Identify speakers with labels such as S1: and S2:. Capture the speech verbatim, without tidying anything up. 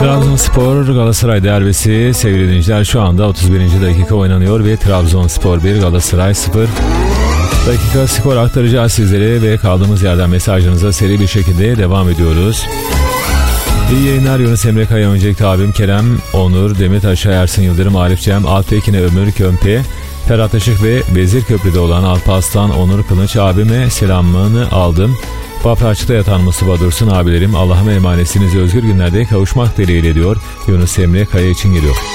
S1: Trabzonspor Galatasaray derbisi sevgili dinleyiciler, şu anda otuz birinci dakika oynanıyor ve Trabzonspor bir Galatasaray sıfır. Dakika skor aktaracağız sizlere ve kaldığımız yerden mesajlarınıza seri bir şekilde devam ediyoruz. İyi yayınlar Yunus Emre Kaya, öncelikle abim Kerem, Onur, Demirtaş, Ersin Yıldırım, Arif Cem, Alptekin'e, Ömür Kömpe, Ferhat Işık ve Vezirköprü'de olan Alparslan, Onur Kılıç abime selamını aldım. Bafraç'ta yatan Mustafa Dursun abilerim, Allah'ıma emanetsiniz, özgür günlerde kavuşmak dileğiyle diyor. Yunus Emre Kaya için geliyor.